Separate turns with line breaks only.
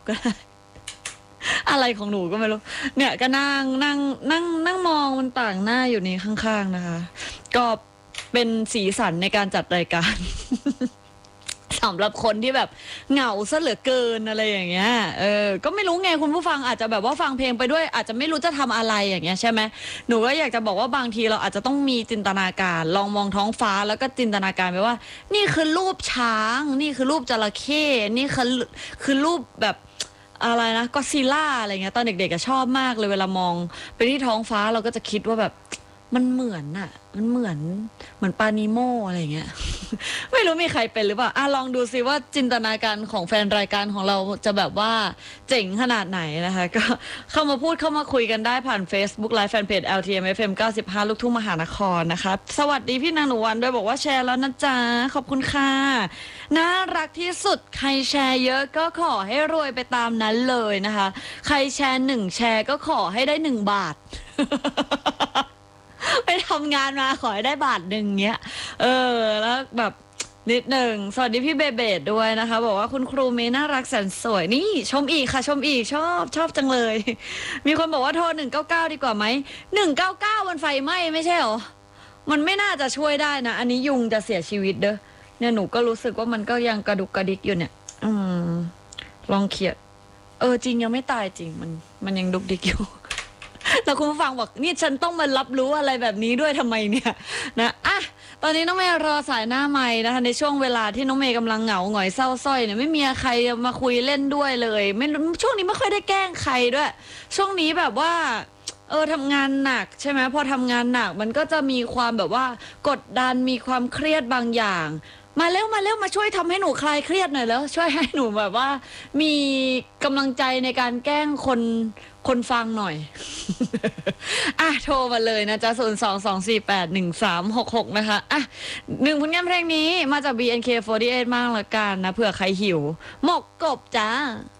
ก็ได้อะไรของหนูก็ไม่รู้เนี่ยก็นั่งมองมันต่างหน้าอยู่นี่ข้างๆนะคะก็เป็นสีสันในการจัดรายการ สำหรับคนที่แบบเหงาซะเหลือเกินอะไรอย่างเงี้ยก็ไม่รู้ไงคุณผู้ฟังอาจจะแบบว่าฟังเพลงไปด้วยอาจจะไม่รู้จะทำอะไรอย่างเงี้ยใช่ไหมหนูก็อยากจะบอกว่าบางทีเราอาจจะต้องมีจินตนาการลองมองท้องฟ้าแล้วก็จินตนาการไปว่านี่คือรูปช้างนี่คือรูปจระเข้นี่คือรูปแบบอะไรนะก็ซิล่าอะไรเงี้ยตอนเด็กๆก็ชอบมากเลยเวลามองไปที่ท้องฟ้าเราก็จะคิดว่าแบบมันเหมือนปานิโมอะไรเงี้ย ไม่รู้มีใครเป็นหรือเปล่าลองดูซิว่าจินตนาการของแฟนรายการของเราจะแบบว่าเจ๋งขนาดไหนนะคะก็เข้ามาพูดเข้ามาคุยกันได้ผ่าน Facebook Live Fanpage LTMFM 95 ลูกทุ่งมหานครนะคะสวัสดีพี่นางหนูวันด้วยบอกว่าแชร์แล้วนะจ๊ะขอบคุณค่ะน่ารักที่สุดใครแชร์เยอะก็ขอให้รวยไปตามนั้นเลยนะคะใครแชร์1แชร์ก็ขอให้ได้1 บาท ไปทำงานมาขอให้ได้1 บาทเงี้ยแล้วแบบนิดหนึ่งสวัสดีพี่เบเบดด้วยนะคะบอกว่าคุณครูเมย์น่ารักแสนสวยนี่ชมอีกค่ะชมอีกชอบจังเลยมีคนบอกว่าโทร199ดีกว่าไหม199มันไฟไหม้ไม่ใช่หรอมันไม่น่าจะช่วยได้นะอันนี้ยุงจะเสียชีวิตเด้อเนี่ยหนูก็รู้สึกว่ามันก็ยังกระดุกกระดิกอยู่เนี่ยลองเขียนจริงยังไม่ตายจริงมันยังดุกดิกอยู่แล้วคุณผู้ฟังบอกนี่ฉันต้องมารับรู้อะไรแบบนี้ด้วยทำไมเนี่ยนะตอนนี้น้องเมย์รอสายหน้าไมค์นะคะในช่วงเวลาที่น้องเมย์กำลังเหงาหงอยเศร้าส้อยเนี่ยไม่มีใครมาคุยเล่นด้วยเลยไม่ช่วงนี้ไม่ค่อยได้แกล้งใครด้วยช่วงนี้แบบว่าทำงานหนักใช่ไหมพอทำงานหนักมันก็จะมีความแบบว่ากดดันมีความเครียดบางอย่างมาเร็วมาช่วยทำให้หนูคลายเครียดหน่อยแล้วช่วยให้หนูแบบว่ามีกำลังใจในการแกล้งคนฟังหน่อย โทรมาเลยนะจ๊ะ022481366นะคะ1ผลงานเพลงนี้มาจาก BNK48 มากละกันนะเผื่อใครหิวหมกกบจ้า